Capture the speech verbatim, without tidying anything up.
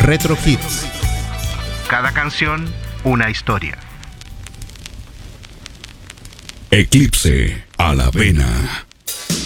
Retro Hits. Cada canción, una historia. Eclipse a la vena.